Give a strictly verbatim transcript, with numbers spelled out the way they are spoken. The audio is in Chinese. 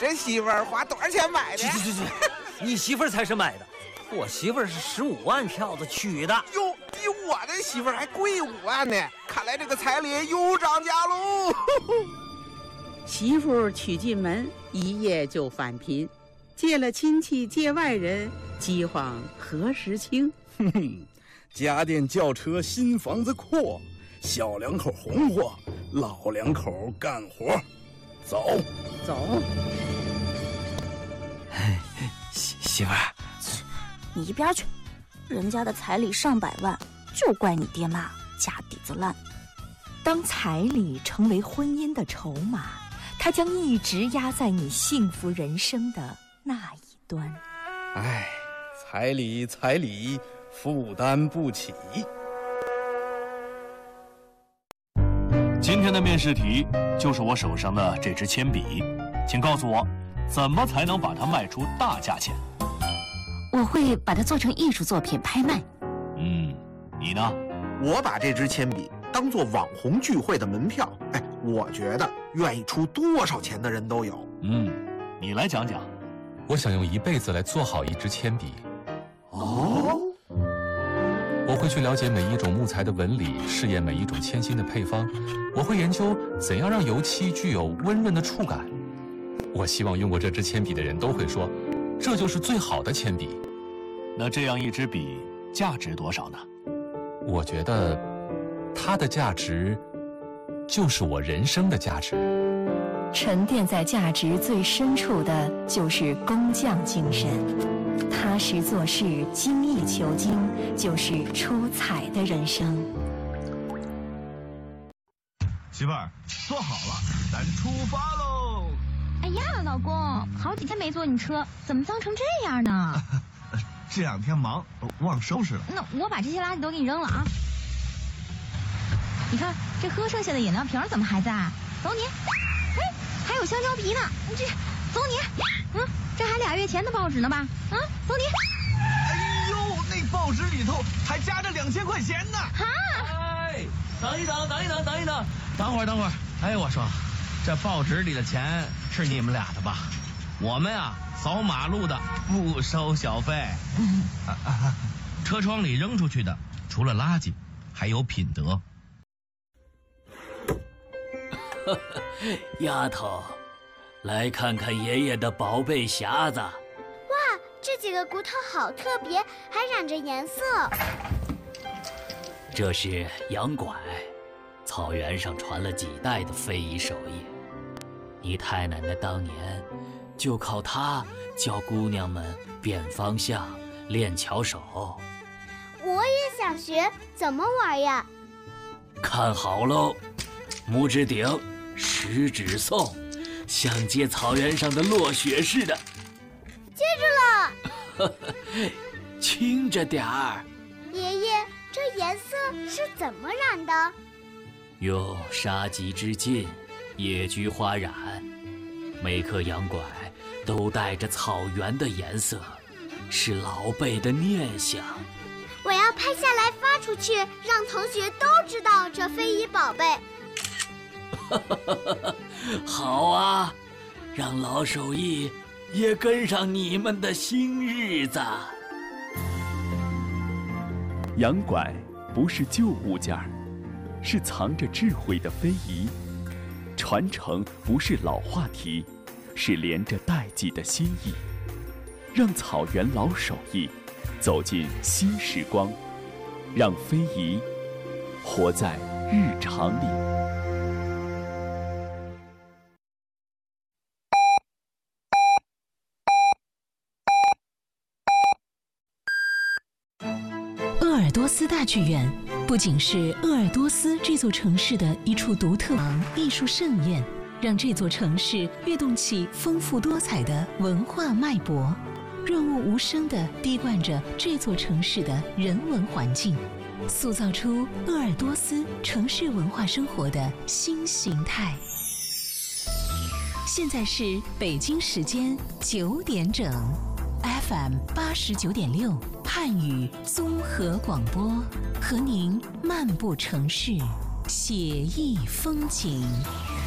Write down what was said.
这媳妇儿花多少钱买的？ 去去去去，你媳妇儿才是买的，我媳妇儿是十五万票子娶的。 哟，比我的媳妇儿还贵五万呢！看来这个彩礼又涨价喽。 媳妇娶进门，一夜就返贫，借了亲戚借外人，饥荒何时清？ 哼哼，家电轿车新房子阔，小两口红火，老两口干活。走走。 媳媳妇儿， 你一边去！人家的彩礼上百万，就怪你爹妈家底子烂。 当彩礼成为婚姻的筹码，它将一直压在你幸福人生的那一端。 唉，彩礼彩礼，负担不起。 今天的面试题就是我手上的这支铅笔，请告诉我，怎么才能把它卖出大价钱？ 我会把它做成艺术作品拍卖。 嗯，你呢？ 我把这支铅笔当做网红聚会的门票，哎，我觉得愿意出多少钱的人都有。 嗯，你来讲讲。 我想用一辈子来做好一支铅笔。 哦。 我会去了解每一种木材的纹理，试验每一种铅芯的配方。我会研究怎样让油漆具有温润的触感。我希望用过这支铅笔的人都会说，这就是最好的铅笔。 那这样一支笔价值多少呢？ 我觉得它的价值就是我人生的价值。 沉淀在价值最深处的就是工匠精神，踏实做事，精益求精，就是出彩的人生。 媳妇儿，坐好了，咱出发喽！ 哎呀，老公，好几天没坐你车，怎么脏成这样呢？ 这两天忙，忘收拾了。 那我把这些垃圾都给你扔了啊！你看这喝剩下的饮料瓶怎么还在？走你！哎，还有香蕉皮呢，你这走你！嗯，这还俩月前的报纸呢吧？啊，走你！ 哎呦，那报纸里头还夹着两千块钱呢！ 哈！ 哎，等一等，等一等，等一等，等会儿，等会儿。哎，我说，这报纸里的钱是你们俩的吧？我们啊，扫马路的不收小费。啊啊、车窗里扔出去的，除了垃圾，还有品德。 丫头，来看看爷爷的宝贝匣子。 哇，这几个骨头好特别，还染着颜色。 这是羊拐，草原上传了几代的非遗手艺。你太奶奶当年就靠它教姑娘们辨方向、练巧手。 我也想学，怎么玩呀？ 看好喽，拇指顶，食指送，像接草原上的落雪似的。 接住了。 轻着点儿。 爷爷，这颜色是怎么染的？ 用杀鸡之劲，野菊花染。每颗羊拐都带着草原的颜色，是老辈的念想。 我要拍下来发出去，让同学都知道这非遗宝贝。 好啊，让老手艺也跟上你们的新日子。 羊拐不是旧物件儿，是藏着智慧的非遗；传承不是老话题，是连着代际的心意。让草原老手艺走进新时光，让非遗活在日常里。 鄂尔多斯大剧院不仅是鄂尔多斯这座城市的一处独特艺术盛宴，让这座城市跃动起丰富多彩的文化脉搏，润物无声地滴灌着这座城市的人文环境，塑造出鄂尔多斯城市文化生活的新形态。现在是北京时间九点整 ，F M 八十九点六汉语综合广播，和您漫步城市，写意风景。